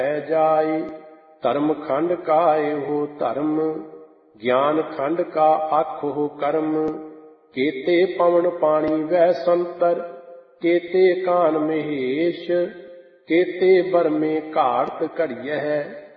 जाय। धर्म खंड का हो धर्म, ज्ञान खंड का आखो कर्म। केते पवन पानी वह संतर, केते कान महेश। केते बर में घाड़त घड़ियह,